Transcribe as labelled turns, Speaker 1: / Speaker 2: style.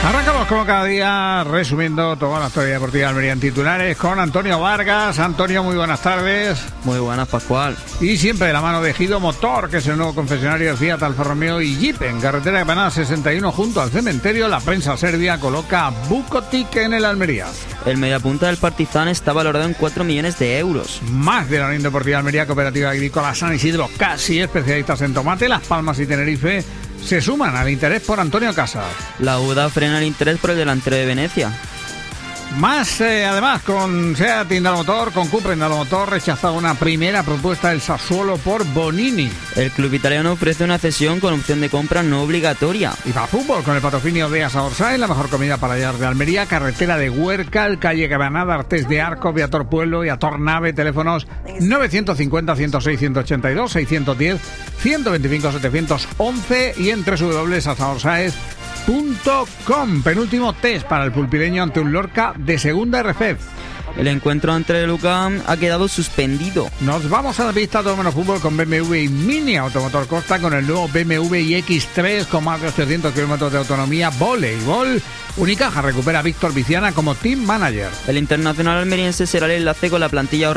Speaker 1: Arrancamos como cada día resumiendo toda la actualidad deportiva de Almería en titulares con Antonio Vargas. Antonio, muy buenas tardes.
Speaker 2: Muy buenas, Pascual.
Speaker 1: Y siempre de la mano de Ejido Motor, que es el nuevo concesionario de Fiat, Alfa Romeo y Jeep en carretera de Granada 61 junto al cementerio. La prensa serbia coloca a Vukotic en el Almería.
Speaker 2: El mediapunta del Partizan está valorado en 4 millones de euros.
Speaker 1: Más de la Unión Deportiva Almería, Cooperativa Agrícola San Isidro, casi especialistas en tomate, Las Palmas y Tenerife se suman al interés por Antonio Casas.
Speaker 2: La UDA frena el interés por el delantero de Venecia.
Speaker 1: Más, además, con SEAT Indalomotor, con Cupra Indalomotor, rechazado una primera propuesta del Sassuolo por Bonini.
Speaker 2: El club italiano ofrece una cesión con opción de compra no obligatoria.
Speaker 1: Y para fútbol, con el patrocinio de Asador Sáenz, la mejor comida para llegar de Almería, carretera de Huércal, calle Granada, Artés de Arco, Viator Pueblo y Ator Nave, teléfonos 950 106 182, 610 125 711 y en www.asadorsaenz.com. Penúltimo test para el pulpileño ante un Lorca de segunda RFEF.
Speaker 2: El encuentro entre Lucan ha quedado suspendido.
Speaker 1: Nos vamos a la pista todo menos fútbol con BMW y Mini Automotor Costa con el nuevo BMW iX3 con más de 800 kilómetros de autonomía. Voleibol. Unicaja recupera a Víctor Viciana como team manager.
Speaker 2: El internacional almeriense será el enlace con la plantilla